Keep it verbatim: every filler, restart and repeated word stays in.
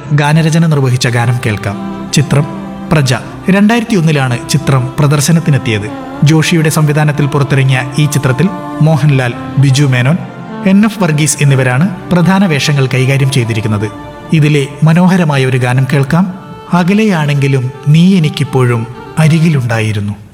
ഗാനരചന നിർവഹിച്ച ഗാനം കേൾക്കാം. ചിത്രം പ്രജ. രണ്ടായിരത്തി ഒന്നിലാണ് ചിത്രം പ്രദർശനത്തിനെത്തിയത്. ജോഷിയുടെ സംവിധാനത്തിൽ പുറത്തിറങ്ങിയ ഈ ചിത്രത്തിൽ മോഹൻലാൽ, ബിജു മേനോൻ, എൻ എഫ് വർഗീസ് എന്നിവരാണ് പ്രധാന വേഷങ്ങൾ കൈകാര്യം ചെയ്തിരിക്കുന്നത്. ഇതിലെ മനോഹരമായ ഒരു ഗാനം കേൾക്കാം. അകലെയാണെങ്കിലും നീ എനിക്കിപ്പോഴും അരികിലുണ്ടായിരുന്നു.